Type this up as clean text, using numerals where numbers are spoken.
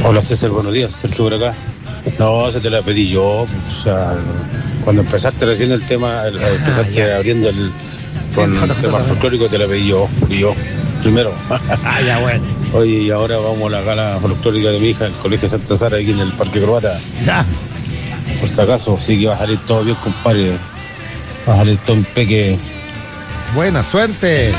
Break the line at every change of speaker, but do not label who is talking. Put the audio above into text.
Hola César, buenos días, Sergio por acá. No, se te la pedí yo, o sea, cuando empezaste recién el tema, empezaste abriendo con el tema folclórico, te la pedí yo, primero.
Ya, bueno.
Oye, y ahora vamos a la gala folclórica de mi hija, el Colegio Santa Sara, aquí en el Parque Croata.
Ya.
Por si acaso, sí que va a salir todo bien, compadre. Va a salir todo en peque.
Buena suerte.